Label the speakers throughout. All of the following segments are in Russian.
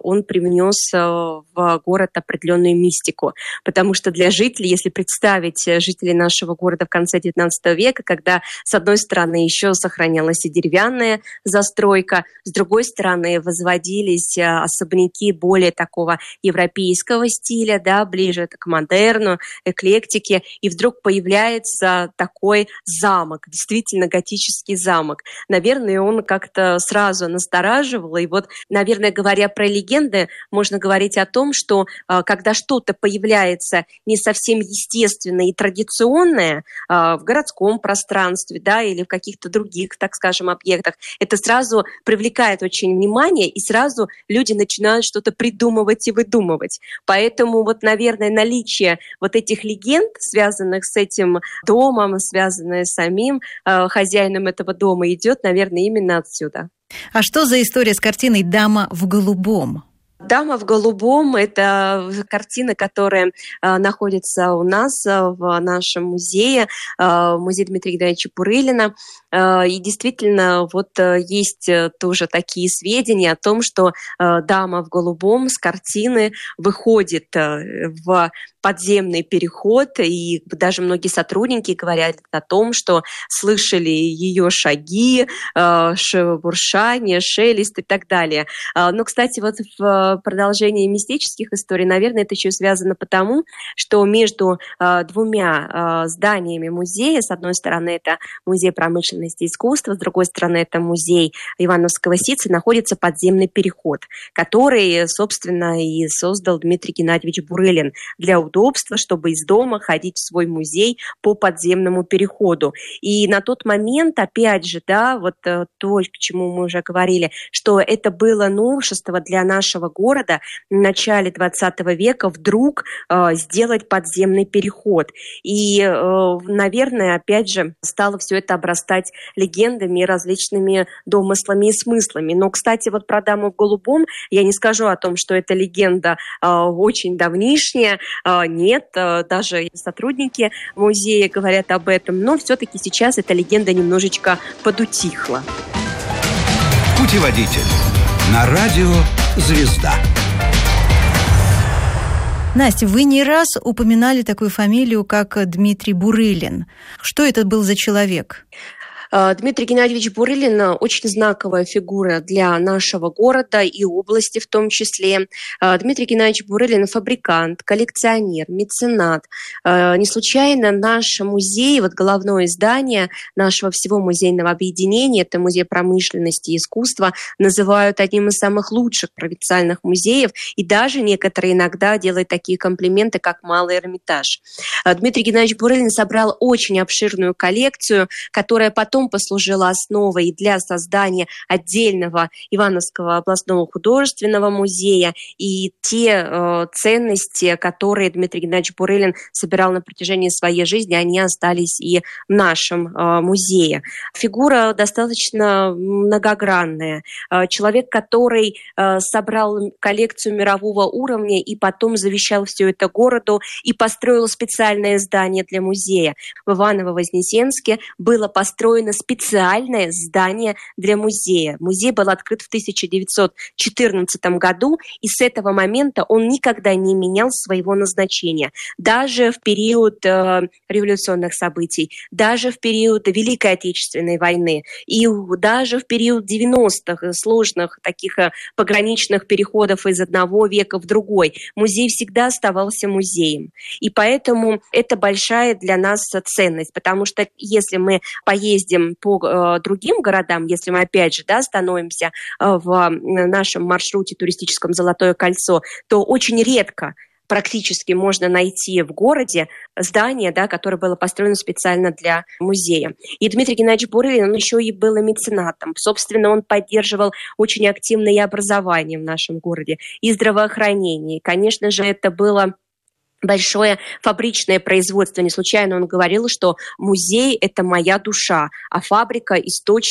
Speaker 1: он привнес в город определенную мистику. Потому что для жителей, если представить жителей нашего города в конце XIX века, когда, с одной стороны, еще сохранялась и деревянная застройка, с другой стороны, возводились особняки более такого европейского стиля, да, ближе к модерну, эклектике, и вдруг появляется такой замок, действительно готический замок. Наверное, он как-то сразу настораживал, и вот, наверное, говоря про легенды, можно говорить о том, что когда что-то появляется не совсем естественное и традиционное в городском пространстве, да, или в каких-то других, так скажем, объектах, это сразу привлекает очень внимание, и сразу люди начинают что-то придумывать и выдумывать. Поэтому вот, наверное, наличие вот этих легенд, связанных с этим домом, связанное с самим хозяином этого дома, идет, наверное, именно отсюда.
Speaker 2: А что за история с картиной «Дама в голубом»?
Speaker 1: «Дама в голубом» — это картина, которая находится у нас в нашем музее, музей Дмитрия Геннадьевича Бурылина. И действительно, вот есть тоже такие сведения о том, что «Дама в голубом» с картины выходит в подземный переход, и даже многие сотрудники говорят о том, что слышали ее шаги, шебуршание, шелест и так далее. Но, кстати, вот в продолжении мистических историй, наверное, это еще связано потому, что между двумя зданиями музея, с одной стороны, это музей промышленности и искусства, с другой стороны, это музей Ивановского ситца, находится подземный переход, который, собственно, и создал Дмитрий Геннадьевич Бурылин для удобства, чтобы из дома ходить в свой музей по подземному переходу. И на тот момент, опять же, да, вот то, к чему мы уже говорили, что это было новшество для нашего города в начале 20 века вдруг сделать подземный переход. И, наверное, опять же, стало все это обрастать легендами и различными домыслами и смыслами. Но, кстати, вот про «Даму в голубом» я не скажу о том, что эта легенда очень давнишняя. Нет, даже сотрудники музея говорят об этом. Но все-таки сейчас эта легенда немножечко подутихла.
Speaker 3: Путеводитель на радио «Звезда».
Speaker 2: Настя, вы не раз упоминали такую фамилию, как Дмитрий Бурылин. Что это был за человек?
Speaker 1: Дмитрий Геннадьевич Бурылин очень знаковая фигура для нашего города и области в том числе. Дмитрий Геннадьевич Бурылин – фабрикант, коллекционер, меценат. Не случайно наш музей, вот головное здание нашего всего музейного объединения, это музей промышленности и искусства, называют одним из самых лучших провинциальных музеев, и даже некоторые иногда делают такие комплименты, как Малый Эрмитаж. Дмитрий Геннадьевич Бурылин собрал очень обширную коллекцию, которая потом послужила основой для создания отдельного Ивановского областного художественного музея. И те ценности, которые Дмитрий Геннадьевич Бурылин собирал на протяжении своей жизни, они остались и в нашем музее. Фигура достаточно многогранная. Человек, который собрал коллекцию мирового уровня и потом завещал все это городу и построил специальное здание для музея. В Иваново-Вознесенске было построено специальное здание для музея. Музей был открыт в 1914 году, и с этого момента он никогда не менял своего назначения. Даже в период революционных событий, даже в период Великой Отечественной войны, и даже в период 90-х сложных таких пограничных переходов из одного века в другой. Музей всегда оставался музеем. И поэтому это большая для нас ценность, потому что если мы поездим по другим городам, если мы опять же становимся в нашем маршруте туристическом «Золотое кольцо», то очень редко практически можно найти в городе здание, которое было построено специально для музея. И Дмитрий Геннадьевич Бурылин, он еще и был меценатом. Собственно, он поддерживал очень активно и образование в нашем городе, и здравоохранение. И, конечно же, это было большое фабричное производство. Не случайно он говорил, что музей – это моя душа, а фабрика – источник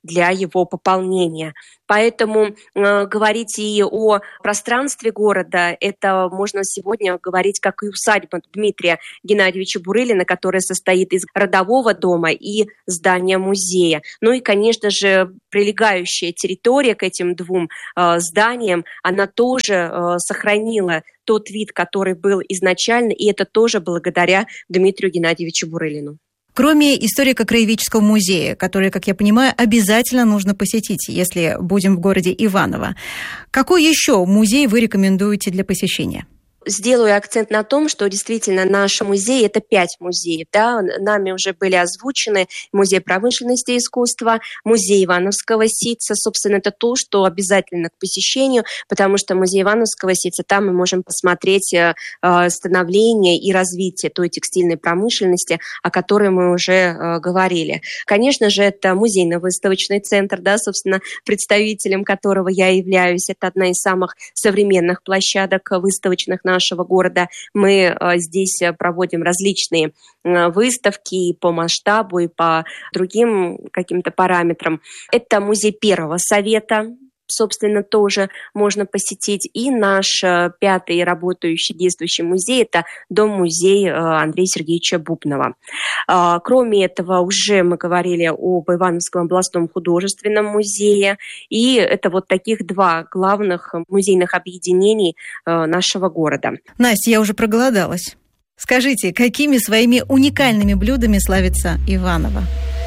Speaker 1: для его пополнения. Поэтому говорить и о пространстве города, это можно сегодня говорить как и усадьба Дмитрия Геннадьевича Бурылина, которая состоит из родового дома и здания музея. Ну и, конечно же, прилегающая территория к этим двум зданиям, она тоже сохранила тот вид, который был изначально, и это тоже благодаря Дмитрию Геннадьевичу Бурылину.
Speaker 2: Кроме историко-краеведческого музея, который, как я понимаю, обязательно нужно посетить, если будем в городе Иваново, какой еще музей вы рекомендуете для посещения?
Speaker 1: Сделаю акцент на том, что действительно наш музей – это 5 музеев. Да? Нами уже были озвучены музей промышленности и искусства, музей Ивановского ситца. Собственно, это то, что обязательно к посещению, потому что музей Ивановского ситца, там мы можем посмотреть становление и развитие той текстильной промышленности, о которой мы уже говорили. Конечно же, это музейно-выставочный центр, да, собственно, представителем которого я являюсь. Это одна из самых современных площадок выставочных нашего города. Мы здесь проводим различные выставки и по масштабу, и по другим каким-то параметрам. Это музей Первого Совета, собственно, тоже можно посетить. И наш 5-й работающий, действующий музей – это дом-музей Андрея Сергеевича Бубнова. Кроме этого, уже мы говорили об Ивановском областном художественном музее. И это вот таких 2 главных музейных объединений нашего города.
Speaker 2: Настя, я уже проголодалась. Скажите, какими своими уникальными блюдами славится Иваново?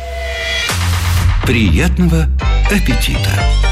Speaker 3: Приятного аппетита!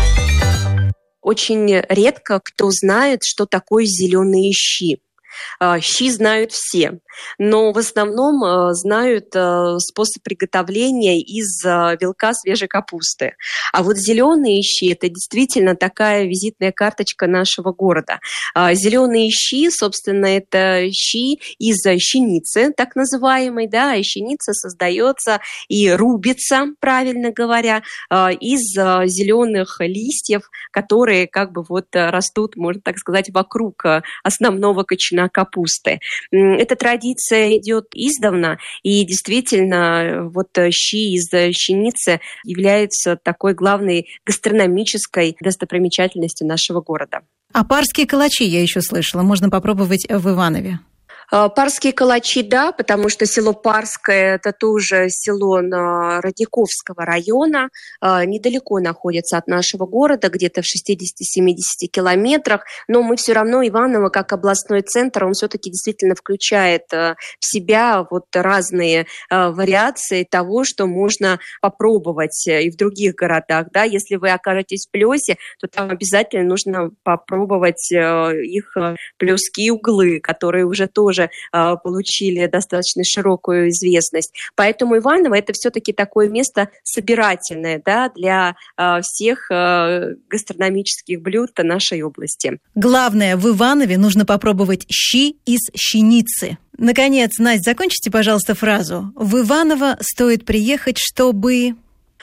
Speaker 1: Очень редко кто знает, что такое зеленые щи. Щи знают все, но в основном знают способ приготовления из белка свежей капусты. А вот зеленые щи – это действительно такая визитная карточка нашего города. Зеленые щи, собственно, это щи из щеницы, так называемой, да, и щеница создается и рубится, правильно говоря, из зеленых листьев, которые как бы вот растут, можно так сказать, вокруг основного кочана капусты. Эта традиция идет издавна, и действительно вот щи из щеницы являются такой главной гастрономической достопримечательностью нашего города.
Speaker 2: А парские калачи, я еще слышала, можно попробовать в Иванове.
Speaker 1: Парские калачи, да, потому что село Парское – это тоже село Родниковского района, недалеко находится от нашего города, где-то в 60-70 километрах, но мы все равно, Иваново, как областной центр, он все-таки действительно включает в себя вот разные вариации того, что можно попробовать и в других городах, да, если вы окажетесь в Плёсе, то там обязательно нужно попробовать их плёсские углы, которые уже тоже получили достаточно широкую известность. Поэтому Иваново – это все-таки такое место собирательное, да, для всех гастрономических блюд нашей области.
Speaker 2: Главное, в Иванове нужно попробовать щи из щеницы. Наконец, Настя, закончите, пожалуйста, фразу. В Иваново стоит приехать, чтобы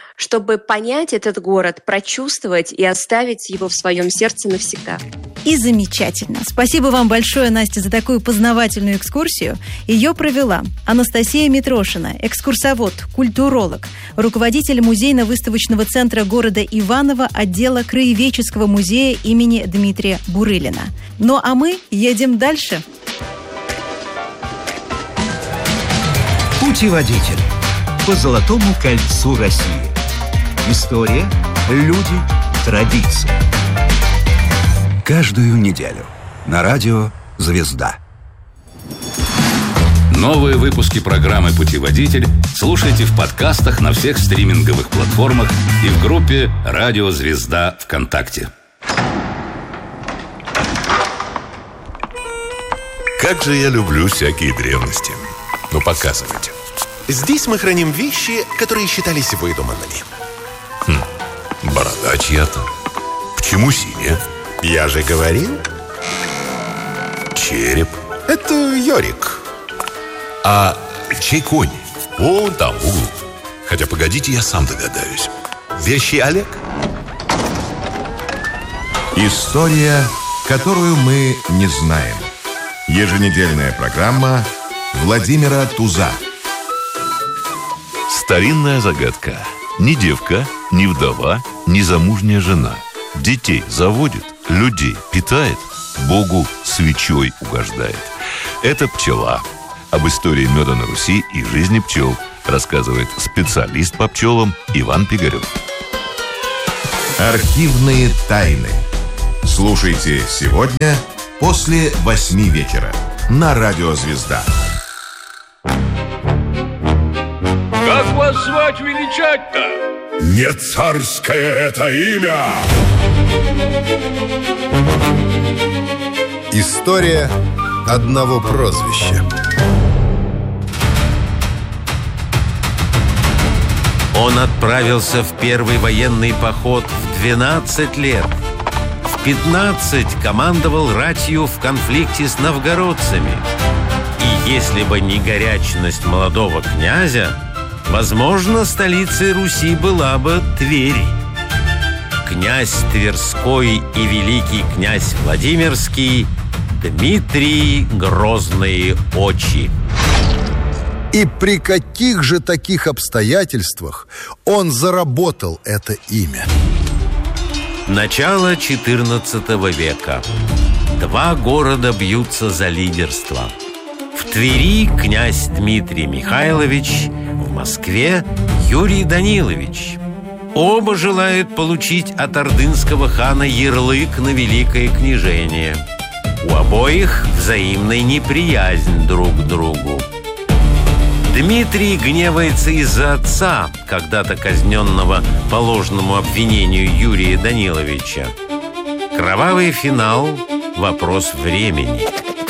Speaker 1: понять этот город, прочувствовать и оставить его в своем сердце навсегда.
Speaker 2: И замечательно. Спасибо вам большое, Настя, за такую познавательную экскурсию. Ее провела Анастасия Митрошина, экскурсовод, культуролог, руководитель музейно-выставочного центра города Иваново отдела Краеведческого музея имени Дмитрия Бурылина. Ну а мы едем дальше.
Speaker 3: Путеводитель по Золотому кольцу России. История, люди, традиции. Каждую неделю на радио «Звезда».
Speaker 4: Новые выпуски программы «Путеводитель» слушайте в подкастах на всех стриминговых платформах и в группе «Радио Звезда» ВКонтакте.
Speaker 5: Как же я люблю всякие древности. Ну, показывайте.
Speaker 6: Здесь мы храним вещи, которые считались выдуманными.
Speaker 5: Борода чья-то. Почему синяя?
Speaker 6: Я же говорил.
Speaker 5: Череп.
Speaker 6: Это Йорик.
Speaker 5: А чей конь? Вон там, в углу. Хотя, погодите, я сам догадаюсь.
Speaker 6: Вещи Олег.
Speaker 7: История, которую мы не знаем. Еженедельная программа Владимира Туза.
Speaker 5: Старинная загадка. Ни девка, ни вдова, ни замужняя жена. Детей заводит, людей питает, Богу свечой угождает. Это пчела. Об истории меда на Руси и жизни пчел рассказывает специалист по пчелам Иван Пигарев.
Speaker 7: Архивные тайны. Слушайте сегодня после 8 вечера на Радио Звезда.
Speaker 8: Как вас звать величать-то?
Speaker 9: Не царское это имя.
Speaker 10: История одного прозвища.
Speaker 11: Он отправился в первый военный поход в 12 лет. В 15 командовал ратью в конфликте с новгородцами. И если бы не горячность молодого князя, возможно, столицей Руси была бы Тверь. Князь Тверской и великий князь Владимирский Дмитрий Грозные Очи.
Speaker 10: И при каких же таких обстоятельствах он заработал это имя?
Speaker 11: Начало XIV века. Два города бьются за лидерство. В Твери князь Дмитрий Михайлович, в Москве Юрий Данилович. Оба желают получить от ордынского хана ярлык на великое княжение. У обоих взаимная неприязнь друг к другу. Дмитрий гневается из-за отца, когда-то казненного по ложному обвинению Юрия Даниловича. Кровавый финал – вопрос времени.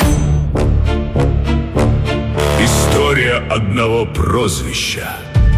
Speaker 9: История одного прозвища.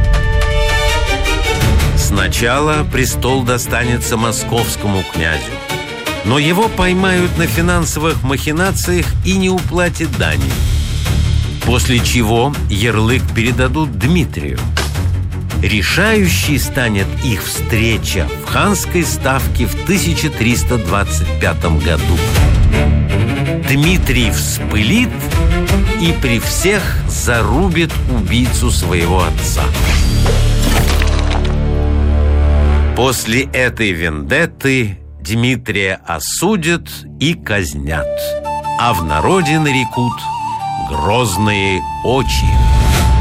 Speaker 11: Сначала престол достанется московскому князю, но его поймают на финансовых махинациях и не уплатят дани. После чего ярлык передадут Дмитрию. Решающей станет их встреча в ханской ставке в 1325 году. Дмитрий вспылит и при всех зарубит убийцу своего отца. После этой вендетты Дмитрия осудят и казнят, а в народе нарекут Грозные Очи.